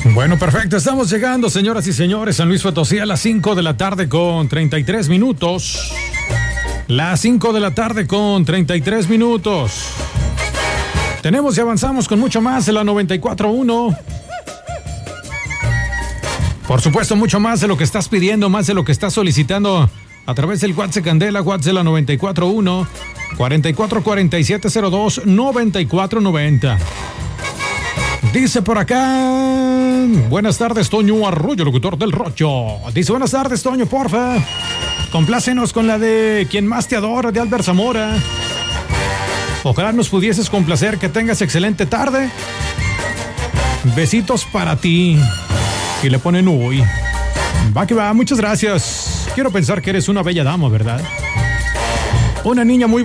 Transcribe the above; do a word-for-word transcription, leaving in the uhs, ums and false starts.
Bueno, perfecto. Estamos llegando, señoras y señores, San Luis Potosí a las cinco de la tarde con treinta y tres minutos. Las cinco de la tarde con treinta y tres minutos. Tenemos y avanzamos con mucho más de la noventa y cuatro punto uno. Por supuesto, mucho más de lo que estás pidiendo, más de lo que estás solicitando a través del WhatsApp Candela, WhatsApp de la noventa y cuatro punto uno, cuarenta y cuatro cuarenta y siete cero dos, noventa y cuatro noventa. Dice por acá, buenas tardes, Toño Arroyo, locutor del Rocho. Dice, buenas tardes, Toño, porfa. Complácenos con la de Quien Más Te Adora, de Albert Zamora. Ojalá nos pudieses complacer, que tengas excelente tarde. Besitos para ti. Y le ponen uy. Va que va, muchas gracias. Quiero pensar que eres una bella dama, ¿verdad? Una niña muy